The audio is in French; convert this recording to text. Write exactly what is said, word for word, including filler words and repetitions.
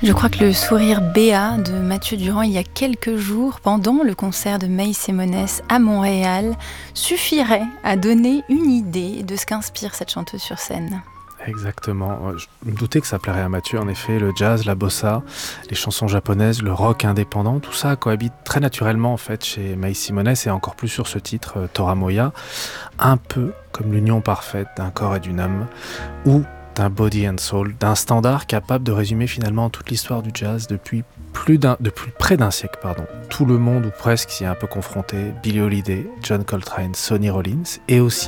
Je crois que le sourire béat de Mathieu Durand il y a quelques jours, pendant le concert de Maï Simones à Montréal, suffirait à donner une idée de ce qu'inspire cette chanteuse sur scène. Exactement. Je me doutais que ça plairait à Mathieu, en effet. Le jazz, la bossa, les chansons japonaises, le rock indépendant, tout ça cohabite très naturellement en fait chez Maï Simones et encore plus sur ce titre, Tora Moya, un peu comme l'union parfaite d'un corps et d'une âme, ou d'un body and soul, d'un standard capable de résumer finalement toute l'histoire du jazz depuis plus d'un, depuis près d'un siècle, pardon. Tout le monde ou presque s'y est un peu confronté, Billie Holiday, John Coltrane, Sonny Rollins, et aussi